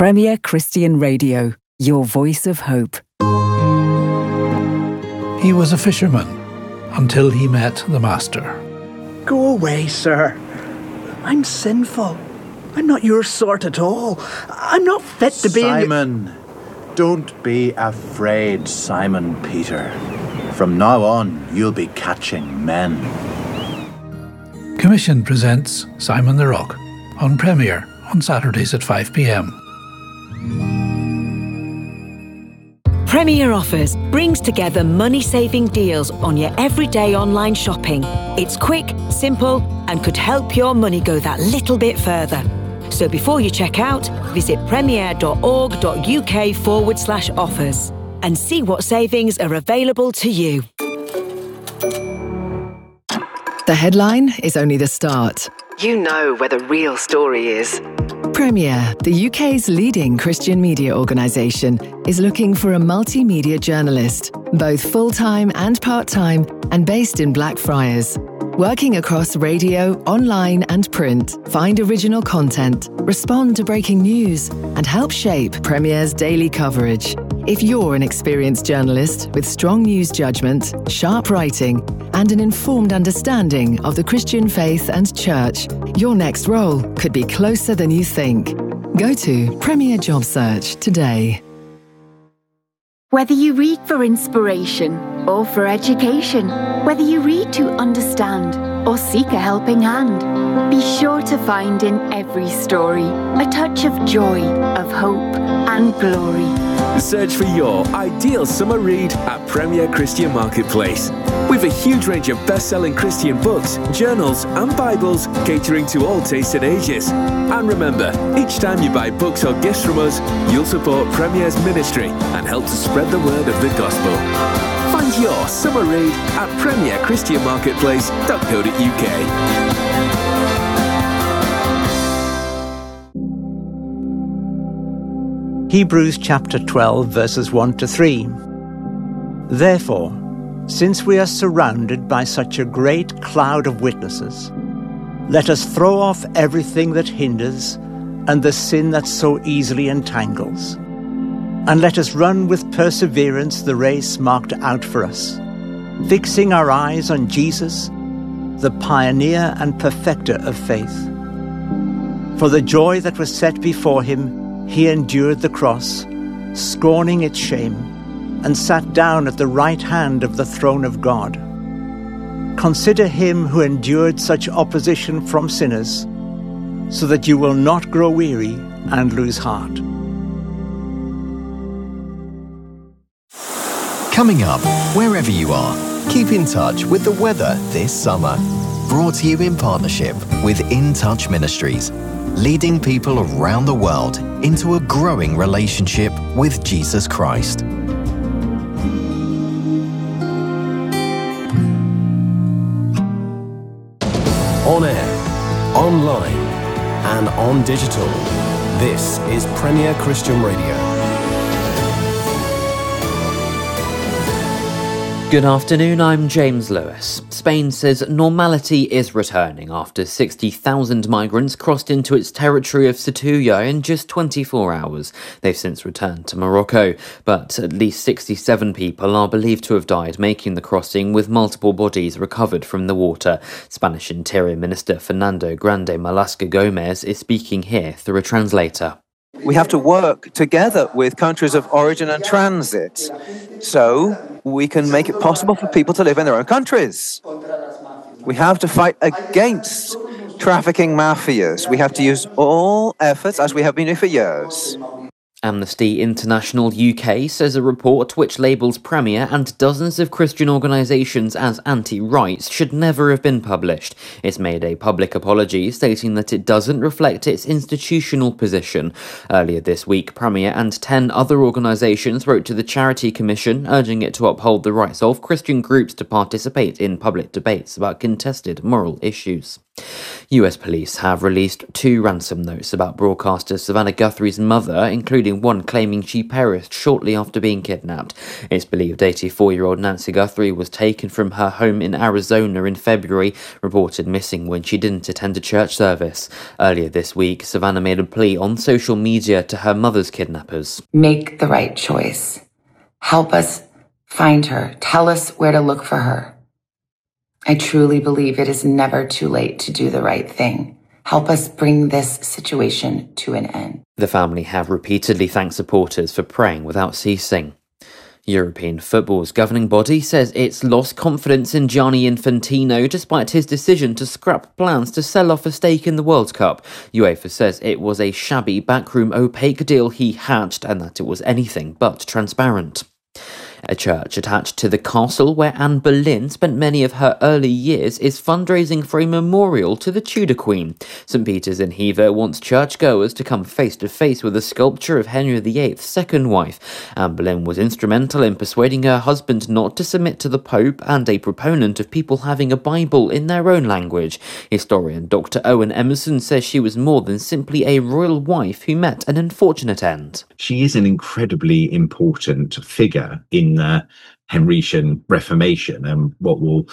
Premier Christian Radio, your voice of hope. He was a fisherman until he met the Master. Go away, sir. I'm sinful. I'm not your sort at all. I'm not fit to be Simon, don't be afraid, Simon Peter. From now on, you'll be catching men. Commission presents Simon the Rock on Premier on Saturdays at 5 p.m. Premier Offers brings together money-saving deals on your everyday online shopping. It's quick, simple, and could help your money go that little bit further. So before you check out, visit premier.org.uk/offers and see what savings are available to you. The headline is only the start. You know where the real story is. Premier, the UK's leading Christian media organisation, is looking for a multimedia journalist, both full-time and part-time, and based in Blackfriars. Working across radio, online and print, find original content, respond to breaking news, and help shape Premier's daily coverage. If you're an experienced journalist with strong news judgment, sharp writing, and an informed understanding of the Christian faith and church, your next role could be closer than you think. Go to Premier Job Search today. Whether you read for inspiration or for education, whether you read to understand or seek a helping hand, be sure to find in every story a touch of joy, of hope and glory. Search for your ideal summer read at Premier Christian Marketplace. With a huge range of best-selling Christian books, journals and Bibles catering to all tastes and ages. And remember, each time you buy books or gifts from us, you'll support Premier's ministry and help to spread the word of the gospel. Find your summer read at premierchristianmarketplace.co.uk. Hebrews chapter 12 verses 1 to 3. Therefore, since we are surrounded by such a great cloud of witnesses, let us throw off everything that hinders and the sin that so easily entangles. And let us run with perseverance the race marked out for us, fixing our eyes on Jesus, the pioneer and perfecter of faith. For the joy that was set before him, he endured the cross, scorning its shame, and sat down at the right hand of the throne of God. Consider him who endured such opposition from sinners, so that you will not grow weary and lose heart. Coming up, wherever you are, keep in touch with the weather this summer. Brought to you in partnership with In Touch Ministries, leading people around the world into a growing relationship with Jesus Christ. On air, online, and on digital. This is Premier Christian Radio. Good afternoon, I'm James Lewis. Spain says normality is returning after 60,000 migrants crossed into its territory of Ceuta in just 24 hours. They've since returned to Morocco, but at least 67 people are believed to have died making the crossing, with multiple bodies recovered from the water. Spanish Interior Minister Fernando Grande Marlaska Gomez is speaking here through a translator. We have to work together with countries of origin and transit so we can make it possible for people to live in their own countries. We have to fight against trafficking mafias. We have to use all efforts, as we have been doing for years. Amnesty International UK says a report which labels Premier and dozens of Christian organisations as anti-rights should never have been published. It's made a public apology, stating that it doesn't reflect its institutional position. Earlier this week, Premier and 10 other organisations wrote to the Charity Commission, urging it to uphold the rights of Christian groups to participate in public debates about contested moral issues. US police have released 2 ransom notes about broadcaster Savannah Guthrie's mother, including one claiming she perished shortly after being kidnapped. It's believed 84-year-old Nancy Guthrie was taken from her home in Arizona in February, reported missing when she didn't attend a church service. Earlier this week, Savannah made a plea on social media to her mother's kidnappers. Make the right choice. Help us find her. Tell us where to look for her. I truly believe it is never too late to do the right thing. Help us bring this situation to an end. The family have repeatedly thanked supporters for praying without ceasing. European football's governing body says it's lost confidence in Gianni Infantino despite his decision to scrap plans to sell off a stake in the World Cup. UEFA says it was a shabby backroom opaque deal he hatched and that it was anything but transparent. A church attached to the castle where Anne Boleyn spent many of her early years is fundraising for a memorial to the Tudor Queen. St Peter's in Hever wants churchgoers to come face to face with a sculpture of Henry VIII's second wife. Anne Boleyn was instrumental in persuading her husband not to submit to the Pope and a proponent of people having a Bible in their own language. Historian Dr. Owen Emerson says she was more than simply a royal wife who met an unfortunate end. She is an incredibly important figure in the Henrician Reformation and what will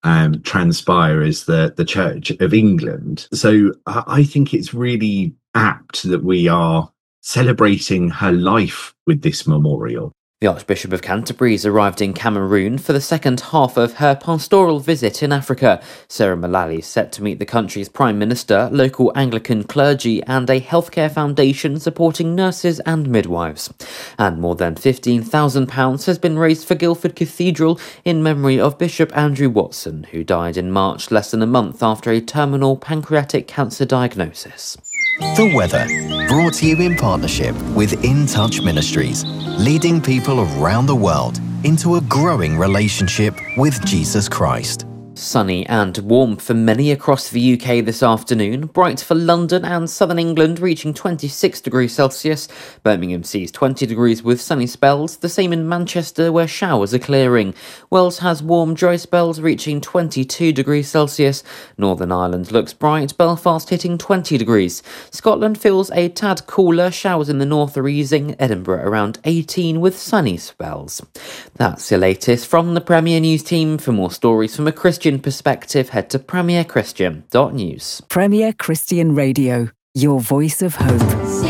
transpire as the Church of England. So I think it's really apt that we are celebrating her life with this memorial. The Archbishop of Canterbury has arrived in Cameroon for the second half of her pastoral visit in Africa. Sarah Mullally is set to meet the country's Prime Minister, local Anglican clergy and a healthcare foundation supporting nurses and midwives. And more than £15,000 has been raised for Guildford Cathedral in memory of Bishop Andrew Watson, who died in March less than a month after a terminal pancreatic cancer diagnosis. The weather, brought to you in partnership with In Touch Ministries, leading people around the world into a growing relationship with Jesus Christ. Sunny and warm for many across the UK this afternoon. Bright for London and southern England, reaching 26 degrees Celsius. Birmingham sees 20 degrees with sunny spells. The same in Manchester, where showers are clearing. Wales has warm, dry spells, reaching 22 degrees Celsius. Northern Ireland looks bright. Belfast hitting 20 degrees. Scotland feels a tad cooler. Showers in the north are easing. Edinburgh around 18 with sunny spells. That's the latest from the Premier News team. For more stories from a Christian perspective, head to premierchristian.news. Premier Christian Radio, your voice of hope.